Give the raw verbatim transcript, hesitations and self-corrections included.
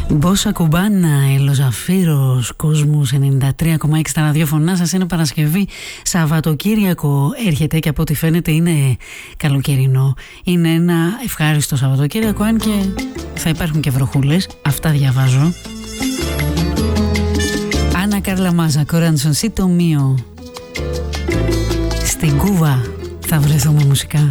Μπόσα Κουμπάνα, Ελοζαφύρος, Κόσμος ενενήντα τρία κόμμα έξι στα ραδιόφωνά σας. Είναι Παρασκευή, Σαββατοκύριακο έρχεται και από ό,τι φαίνεται είναι καλοκαιρινό. Είναι ένα ευχάριστο Σαββατοκύριακο, αν και θα υπάρχουν και βροχούλες. Αυτά διαβάζω. Άννα Κάρλα Μάζα, Κοράνσον Σίτο Μίο. Στην Κούβα θα βρεθούμε μουσικά.